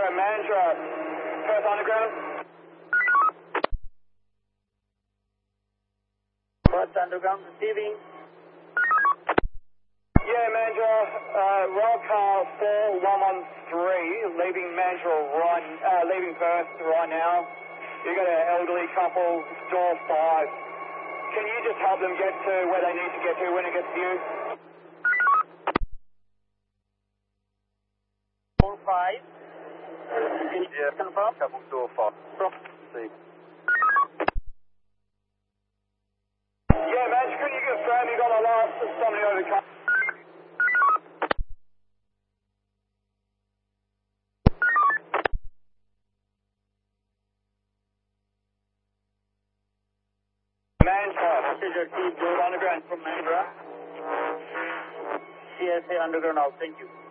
Mandra, Perth Underground. Perth Underground receiving. Yeah, Mandra, rail car 4113, leaving Mandra leaving Perth right now. You got an elderly couple, door 5. Can you just help them get to where they need to get to when it gets to you? 4-5. Can you confirm? Couple door 5. See. Yeah, Mandra, can you confirm you got a last somebody over the car? Mandra, Passenger T. Joe Underground from Mandra. CSA Underground out. Thank you.